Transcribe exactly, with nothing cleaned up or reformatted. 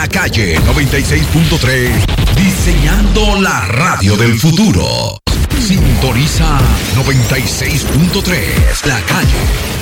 La Calle noventa y seis punto tres, diseñando la radio del futuro. Sintoniza noventa y seis punto tres, La Calle.